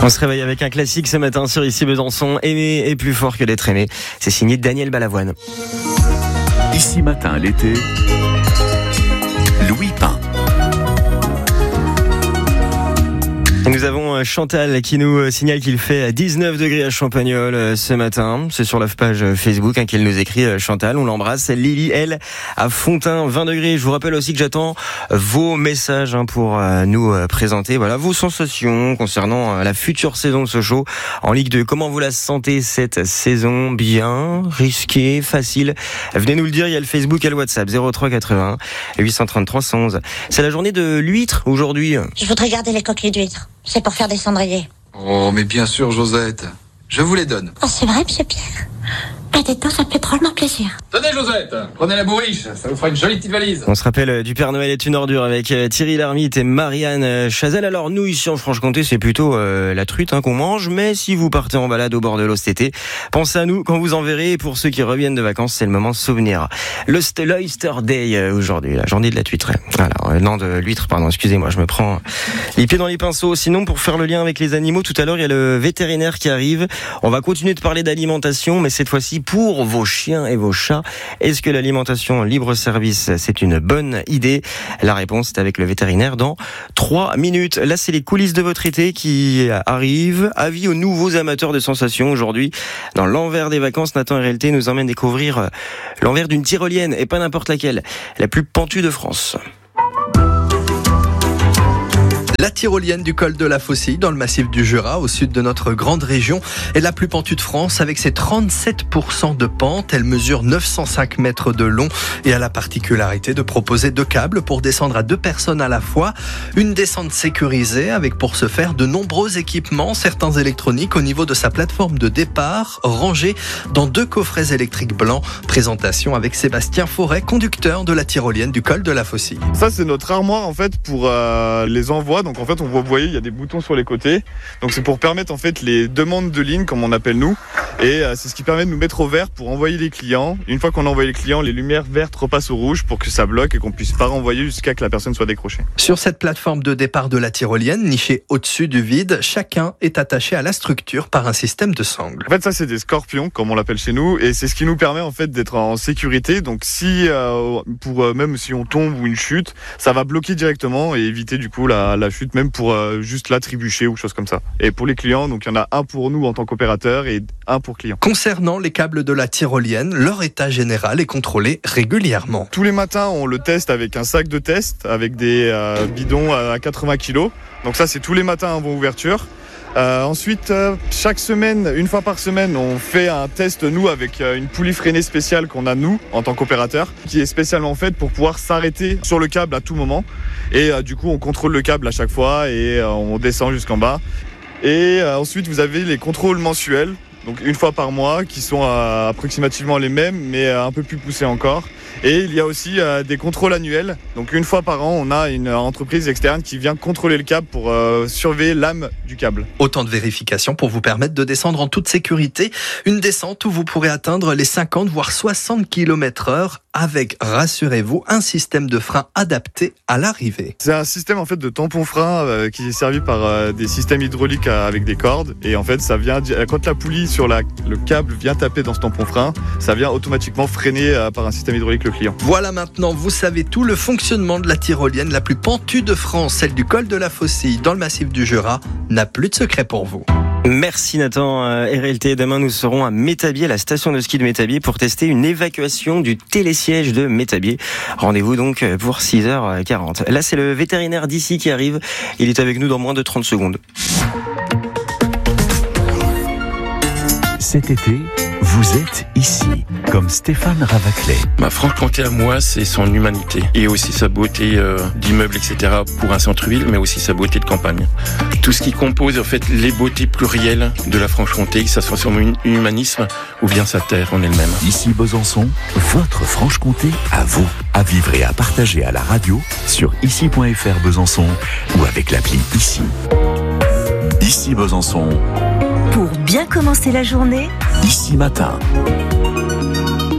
On se réveille avec un classique ce matin sur Ici Besançon. Aimer est plus fort que d'être aimé. C'est signé Daniel Balavoine. Ici Matin, l'été, Louis Pain. Et nous avons Chantal qui nous signale qu'il fait 19 degrés à Champagnole ce matin. C'est sur la page Facebook qu'elle nous écrit, Chantal. On l'embrasse. Lily, elle, à Fontaine, 20 degrés. Je vous rappelle aussi que j'attends vos messages pour nous présenter vos sensations concernant la future saison de Sochaux en Ligue 2. Comment vous la sentez cette saison? Bien, risquée, facile? Venez nous le dire. Il y a le Facebook et le WhatsApp 03 81 833 111. C'est la journée de l'huître aujourd'hui. Je voudrais garder les coquilles d'huître. C'est pour faire des cendriers. Oh, mais bien sûr, Josette. Je vous les donne. Oh, c'est vrai, monsieur Pierre. Dites donc, ça me fait drôlement plaisir. Tenez, Josette, prenez la bourriche, ça vous fera une jolie petite valise. On se rappelle du Père Noël est une ordure avec Thierry Lhermitte et Marianne Chazelle. Alors nous, ici en Franche-Comté, c'est plutôt la truite qu'on mange. Mais si vous partez en balade au bord de l'eau cet été, pensez à nous quand vous en verrez. Et pour ceux qui reviennent de vacances, c'est le moment de souvenir. L'Oyster Day aujourd'hui, la journée de la tuître. Non, de l'huître, pardon, excusez-moi, je me prends les pieds dans les pinceaux. Sinon, pour faire le lien avec les animaux, tout à l'heure, il y a le vétérinaire qui arrive. On va continuer de parler d'alimentation, mais cette fois-ci pour vos chiens et vos chats. Est-ce que l'alimentation libre-service, c'est une bonne idée? La réponse est avec le vétérinaire dans 3 minutes. Là, c'est les coulisses de votre été qui arrivent. Avis aux nouveaux amateurs de sensations. Aujourd'hui, dans l'envers des vacances, Nathan RLT nous emmène découvrir l'envers d'une tyrolienne, et pas n'importe laquelle, la plus pentue de France. La tyrolienne du col de la Faucille, dans le massif du Jura, au sud de notre grande région, est la plus pentue de France avec ses 37% de pente. Elle mesure 905 mètres de long et a la particularité de proposer 2 câbles pour descendre à 2 personnes à la fois. Une descente sécurisée avec pour ce faire de nombreux équipements, certains électroniques au niveau de sa plateforme de départ, rangés dans 2 coffrets électriques blancs. Présentation avec Sébastien Forêt, conducteur de la tyrolienne du col de la Faucille. Ça, c'est notre armoire en fait pour les envois. Donc en fait, vous voyez, il y a des boutons sur les côtés. Donc c'est pour permettre en fait les demandes de ligne, comme on appelle nous. Et c'est ce qui permet de nous mettre au vert pour envoyer les clients. Une fois qu'on a envoyé les clients, les lumières vertes repassent au rouge pour que ça bloque et qu'on puisse pas renvoyer jusqu'à que la personne soit décrochée. Sur cette plateforme de départ de la tyrolienne, nichée au-dessus du vide, chacun est attaché à la structure par un système de sangles. En fait, ça c'est des scorpions, comme on l'appelle chez nous, et c'est ce qui nous permet en fait d'être en sécurité. Donc si même si on tombe ou une chute, ça va bloquer directement et éviter du coup la chute, même pour juste la trébucher ou chose comme ça. Et pour les clients, donc il y en a un pour nous en tant qu'opérateur et un pour client. Concernant les câbles de la tyrolienne, leur état général est contrôlé régulièrement. Tous les matins, on le teste avec un sac de test, avec des bidons à 80 kg. Donc ça, c'est tous les matins avant ouverture. Ensuite, chaque semaine, une fois par semaine, on fait un test, nous, avec une poulie freinée spéciale qu'on a, nous, en tant qu'opérateur, qui est spécialement faite pour pouvoir s'arrêter sur le câble à tout moment. Et du coup, on contrôle le câble à chaque fois et on descend jusqu'en bas. Et ensuite, vous avez les contrôles mensuels, donc une fois par mois, qui sont approximativement les mêmes, mais un peu plus poussés encore. Et il y a aussi des contrôles annuels. Donc une fois par an, on a une entreprise externe qui vient contrôler le câble pour surveiller l'âme du câble. Autant de vérifications pour vous permettre de descendre en toute sécurité. Une descente où vous pourrez atteindre les 50 voire 60 km/h avec, rassurez-vous, un système de frein adapté à l'arrivée. C'est un système en fait de tampon frein qui est servi par des systèmes hydrauliques avec des cordes. Et en fait, ça vient quand la poulie sur le câble vient taper dans ce tampon frein, ça vient automatiquement freiner par un système hydraulique le client. Voilà, maintenant vous savez tout. Le fonctionnement de la tyrolienne la plus pentue de France, celle du col de la Faucille dans le massif du Jura, n'a plus de secret pour vous. Merci Nathan RLT. Demain nous serons à Métabier, la station de ski de Métabier, pour tester une évacuation du télésiège de Métabier. Rendez-vous donc pour 6h40. Là c'est le vétérinaire d'ici qui arrive. Il est avec nous dans moins de 30 secondes. Cet été, vous êtes ici, comme Stéphane Ravaclet. Ma Franche-Comté à moi, c'est son humanité et aussi sa beauté d'immeubles, etc. pour un centre-ville, mais aussi sa beauté de campagne. Tout ce qui compose en fait les beautés plurielles de la Franche-Comté, que ça soit son humanisme ou bien sa terre en elle-même. Ici Besançon, votre Franche-Comté à vous, à vivre et à partager à la radio sur ici.fr Besançon ou avec l'appli Ici. Ici Besançon. Pour bien commencer la journée, Ici Matin.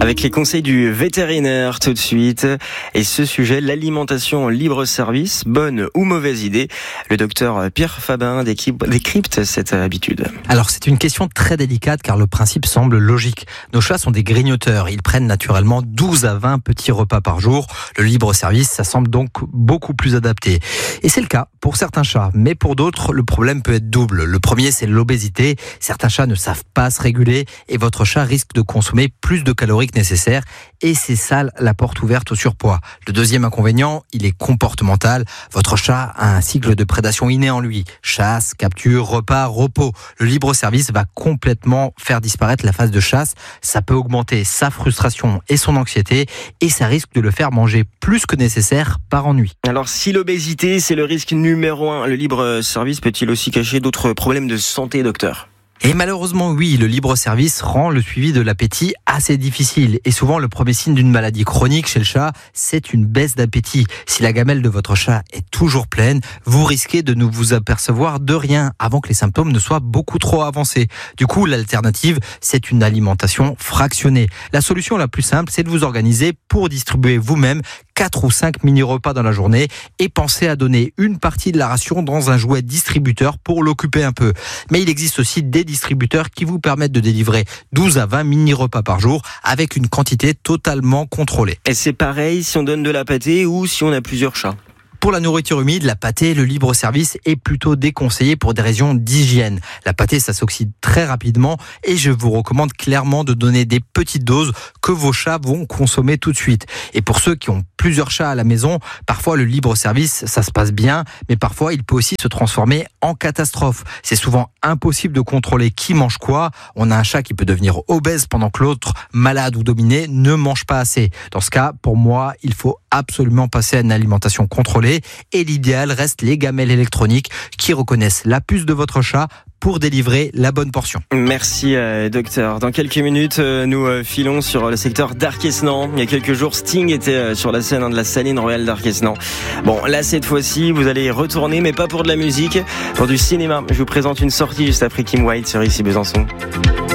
Avec les conseils du vétérinaire tout de suite. Et ce sujet, l'alimentation en libre service, bonne ou mauvaise idée. Le docteur Pierre Fabin décrypte cette habitude. Alors c'est une question très délicate car le principe semble logique. Nos chats sont des grignoteurs. Ils prennent naturellement 12 à 20 petits repas par jour. Le libre service, ça semble donc beaucoup plus adapté. Et c'est le cas pour certains chats. Mais pour d'autres, le problème peut être double. Le premier, c'est l'obésité. Certains chats ne savent pas se réguler et votre chat risque de consommer plus de calories que nécessaire. Et c'est ça la porte ouverte au surpoids. Le deuxième inconvénient, il est comportemental. Votre chat a un cycle de prédation inné en lui. Chasse, capture, repas, repos. Le libre service va complètement faire disparaître la phase de chasse. Ça peut augmenter sa frustration et son anxiété et ça risque de le faire manger plus que nécessaire par ennui. Alors si l'obésité, c'est le risque numéro 1, le libre service peut-il aussi cacher d'autres problèmes de santé, docteur ? Et malheureusement, oui, le libre-service rend le suivi de l'appétit assez difficile. Et souvent, le premier signe d'une maladie chronique chez le chat, c'est une baisse d'appétit. Si la gamelle de votre chat est toujours pleine, vous risquez de ne vous apercevoir de rien avant que les symptômes ne soient beaucoup trop avancés. Du coup, l'alternative, c'est une alimentation fractionnée. La solution la plus simple, c'est de vous organiser pour distribuer vous-même 4 ou 5 mini-repas dans la journée et pensez à donner une partie de la ration dans un jouet distributeur pour l'occuper un peu. Mais il existe aussi des distributeurs qui vous permettent de délivrer 12 à 20 mini-repas par jour avec une quantité totalement contrôlée. Et c'est pareil si on donne de la pâtée ou si on a plusieurs chats ? Pour la nourriture humide, la pâtée, le libre service est plutôt déconseillé pour des raisons d'hygiène. La pâtée, ça s'oxyde très rapidement et je vous recommande clairement de donner des petites doses que vos chats vont consommer tout de suite. Et pour ceux qui ont plusieurs chats à la maison, parfois le libre service, ça se passe bien, mais parfois il peut aussi se transformer en catastrophe. C'est souvent impossible de contrôler qui mange quoi. On a un chat qui peut devenir obèse pendant que l'autre, malade ou dominé, ne mange pas assez. Dans ce cas, pour moi, il faut absolument passer à une alimentation contrôlée et l'idéal reste les gamelles électroniques qui reconnaissent la puce de votre chat pour délivrer la bonne portion. Merci docteur. Dans quelques minutes, nous filons sur le secteur d'Arquesnan. Il y a quelques jours, Sting était sur la scène de la Saline Royale d'Arquesnan. Bon, là cette fois-ci, vous allez retourner, mais pas pour de la musique, pour du cinéma. Je vous présente une sortie juste après Kim White sur Ici Besançon.